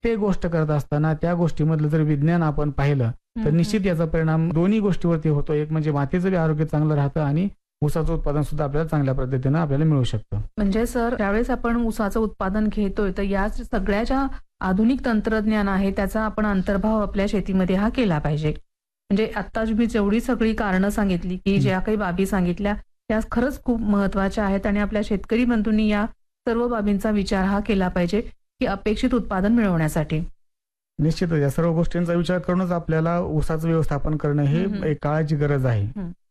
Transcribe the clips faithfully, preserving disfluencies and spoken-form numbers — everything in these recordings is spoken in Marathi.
ते गोष्ट करत असताना त्या गोष्टीमधलं जर विज्ञान आपण पाहिलं तर निश्चित याचा परिणाम दोन्ही गोष्टीवरती होतो. एक म्हणजे मातीचं बी आरोग्य चांगलं राहतं आणि ऊसाचं उत्पादन सुद्धा आपल्याला चांगल्या पद्धतीनं आपल्याला मिळू शकतं. म्हणजे सर, ज्यावेळेस आपण ऊसाचं उत्पादन घेतोय तर या सगळ्या ज्या आधुनिक तंत्रज्ञान आहे त्याचा आपण अंतर्भाव आपल्या शेतीमध्ये हा केला पाहिजे. म्हणजे आता मी जेवढी सगळी कारणं सांगितली की ज्या काही बाबी सांगितल्या त्या खरंच खूप महत्वाच्या आहेत आणि आपल्या शेतकरी बंधूंनी या सर्व बाबींचा विचार हा केला पाहिजे की अपेक्षित उत्पादन मिळवण्यासाठी. निश्चितच या सर्व गोष्टींचा विचार करूनच आपल्याला ऊसाचं व्यवस्थापन करणं हे एक काळाची गरज आहे.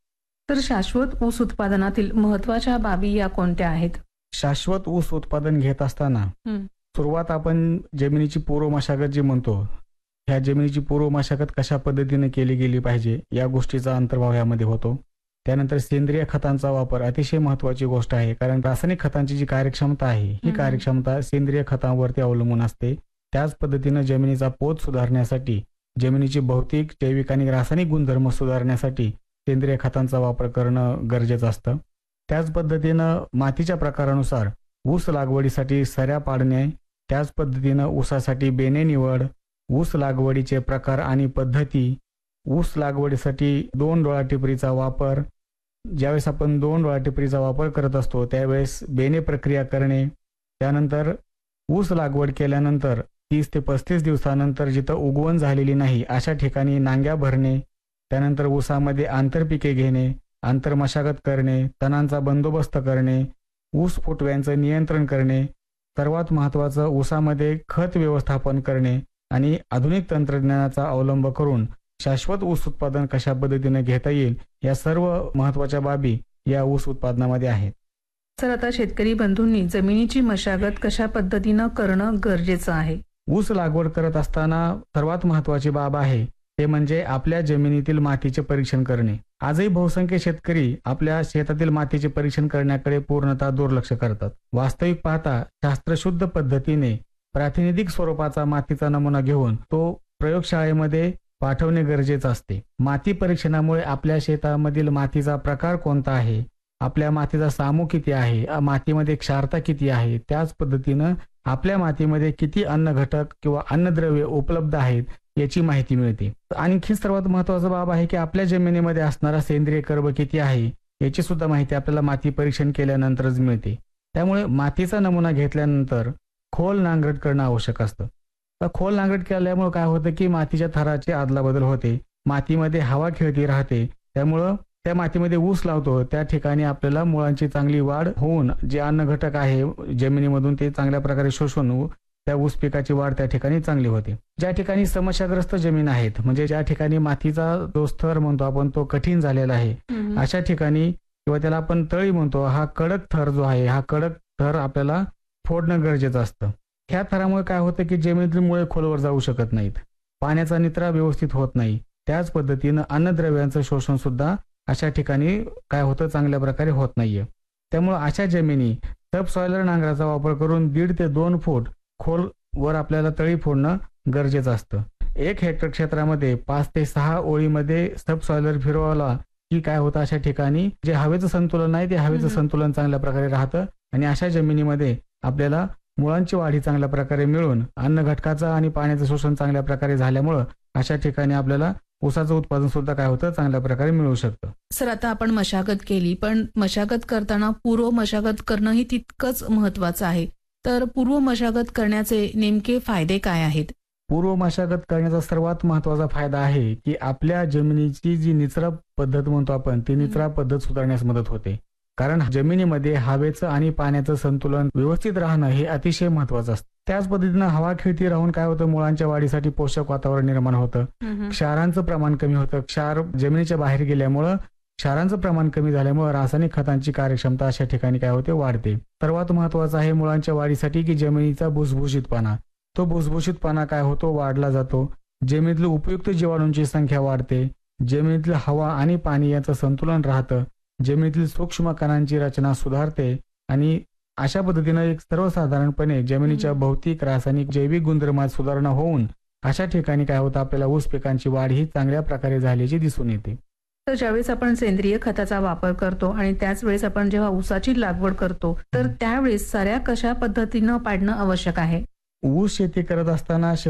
तर शाश्वत ऊस उत्पादनातील महत्वाच्या बाबी या कोणत्या आहेत? शाश्वत ऊस उत्पादन घेत असताना सुरुवात आपण जमिनीची पूर्व मशागत जी म्हणतो, ह्या जमिनीची पूर्व मशागत कशा पद्धतीने केली गेली पाहिजे या गोष्टीचा अंतर्भाव यामध्ये होतो. त्यानंतर सेंद्रिय खतांचा वापर अतिशय महत्वाची गोष्ट आहे, कारण रासायनिक खतांची जी कार्यक्षमता आहे ही कार्यक्षमता सेंद्रिय खतांवरती अवलंबून असते. त्याच पद्धतीनं जमिनीचा पोत सुधारण्यासाठी, जमिनीची भौतिक, जैविक आणि रासायनिक गुणधर्म सुधारण्यासाठी सेंद्रिय खतांचा वापर करणं गरजेचं असतं. त्याच पद्धतीनं मातीच्या प्रकारानुसार ऊस लागवडीसाठी सऱ्या पाडणे, त्याच पद्धतीनं ऊसासाठी बेणे निवड, ऊस लागवडीचे प्रकार आणि पद्धती, ऊस लागवडीसाठी दोन डोळा टिपरीचा वापर, ज्यावेळेस आपण दोन डोळा टिपरीचा वापर करत असतो त्यावेळेस बेणे प्रक्रिया करणे, त्यानंतर ऊस लागवड केल्यानंतर तीस ते पस्तीस दिवसानंतर जिथं उगवण झालेली नाही अशा ठिकाणी नांग्या भरणे, त्यानंतर ऊसामध्ये आंतरपिके घेणे, आंतरमशागत करणे, तणांचा बंदोबस्त करणे, ऊस फुटव्यांचं नियंत्रण करणे, सर्वात महत्त्वाचं ऊसामध्ये खत व्यवस्थापन करणे आणि आधुनिक तंत्रज्ञानाचा अवलंब करून शाश्वत ऊस उत्पादन कशा पद्धतीने घेता येईल या सर्व महत्त्वाच्या बाबी या ऊस उत्पादनामध्ये आहेत. सर, आता शेतकरी बंधूंनी जमिनीची मशागत कशा पद्धतीनं करणं गरजेचं आहे? ऊस लागवड करत असताना सर्वात महत्त्वाची बाब आहे ते म्हणजे आपल्या जमिनीतील मातीचे परीक्षण करणे. आजही बहुसंख्य शेतकरी आपल्या शेतातील मातीचे परीक्षण करण्याकडे पूर्णतः दुर्लक्ष करतात. वास्तविक पाहता शास्त्रशुद्ध पद्धतीने प्रातिनिधिक स्वरूपाचा मातीचा नमुना घेऊन तो प्रयोगशाळेमध्ये पाठवणे गरजेचे असते. माती परीक्षणामुळे आपल्या शेतामधील मातीचा प्रकार कोणता आहे, आपल्या मातीचा सामू किती आहे, मातीमध्ये क्षारता किती आहे, त्याच पद्धतीनं आपल्या मातीमध्ये किती अन्न घटक किंवा अन्नद्रव्य उपलब्ध आहेत याची माहिती मिळते. आणखी सर्वात महत्त्वाचा बाब आहे की आपल्या जमिनीमध्ये असणारा सेंद्रिय कर्ब किती आहे याची सुद्धा माहिती आपल्याला माती परीक्षण केल्यानंतरच मिळते. त्यामुळे मातीचा नमुना घेतल्यानंतर खोल नांगरट करणं आवश्यक असतं. तर खोल नांगरट केल्यामुळे काय होतं की मातीच्या थराची आदलाबदल होते, मातीमध्ये हवा खेळती राहते, त्यामुळं त्या मातीमध्ये ऊस लावतो त्या ठिकाणी आपल्याला मुळांची चांगली वाढ होऊन जे अन्न घटक आहे जमिनीमधून ते चांगल्या प्रकारे शोषून त्या ऊस पिकाची वाढ त्या ठिकाणी चांगली होते. ज्या ठिकाणी समस्याग्रस्त जमीन आहेत, म्हणजे ज्या ठिकाणी मातीचा जो स्तर म्हणतो आपण तो कठीण झालेला आहे, अशा ठिकाणी किंवा त्याला आपण तळी म्हणतो, हा कडक थर जो आहे हा कडक थर आपल्याला फोडणं गरजेचं असतं. ह्या थरामुळे काय होतं की जमिनीतील मुळे खोलवर जाऊ शकत नाहीत, पाण्याचा निचरा व्यवस्थित होत नाही, त्याच पद्धतीनं अन्नद्रव्यांचं शोषण सुद्धा अशा ठिकाणी काय होतं चांगल्या प्रकारे होत नाहीये. त्यामुळे अशा जमिनी सबसॉइलर नांगराचा वापर करून दीड ते दोन फूट खोल वर आपल्याला तळी फोडणं गरजेचं असतं. एक हेक्टर क्षेत्रामध्ये पाच ते सहा ओळीमध्ये सबसॉइलर फिरवला की काय होतं अशा ठिकाणी जे हवेचं संतुलन आहे ते हवेचं संतुलन चांगल्या प्रकारे राहतं आणि अशा जमिनीमध्ये आपल्याला मुळांची वाढी चांगल्या प्रकारे मिळून अन्न घटकाचं आणि पाण्याचं शोषण चांगल्या प्रकारे झाल्यामुळं अशा ठिकाणी आपल्याला ऊसाचं उत्पादन सुद्धा काय होतं चांगल्या प्रकारे मिळू शकतं. सर, आता आपण मशागत केली, पण मशागत करताना पूर्व मशागत करणं ही तितकंच महत्वाचं आहे. तर पूर्व मशागत करण्याचे नेमके फायदे काय आहेत? पूर्व मशागत करण्याचा सर्वात महत्वाचा फायदा आहे की आपल्या जमिनीची जी निचरा पद्धत म्हणतो आपण ती निचरा पद्धत सुधारण्यास मदत होते. कारण जमिनीमध्ये हवेचं आणि पाण्याचं संतुलन व्यवस्थित राहणं हे अतिशय महत्वाचं असतं. त्याच पद्धतीनं हवा खेळती राहून काय होतं मुळांच्या वाढीसाठी पोषक वातावरण निर्माण होतं, क्षारांचं प्रमाण कमी होतं, क्षार जमिनीच्या बाहेर गेल्यामुळं क्षारांचं प्रमाण कमी झाल्यामुळे रासायनिक खतांची कार्यक्षमता अशा ठिकाणी काय होते वाढते. सर्वात महत्वाचं आहे मुळांच्या वाढीसाठी की जमिनीचा भुसभुशीतपणा, तो भुसभुशीतपणा काय होतो वाढला जातो, जमिनीतील उपयुक्त जीवाणूंची संख्या वाढते, जमिनीतील हवा आणि पाणी याचं संतुलन राहतं, जमिनीतील सूक्ष्म कणांची रचना सुधारते आणि अशा पद्धतीनं एक सर्वसाधारणपणे जमिनीच्या भौतिक, रासायनिक, जैविक गुणधर्मात सुधारणा होऊन अशा ठिकाणी काय होतं आपल्याला ऊस पिकांची वाढ ही चांगल्या प्रकारे झाल्याची दिसून येते. तर ज्यावेळेस आपण सेंद्रिय खताचा वापर करतो आणि त्याच वेळेस आपण जेव्हा ऊसाची लागवड करतो तर त्यावेळेस साऱ्या कशा पद्धतीनं पाडणं आवश्यक आहे? ऊस शेती करत असताना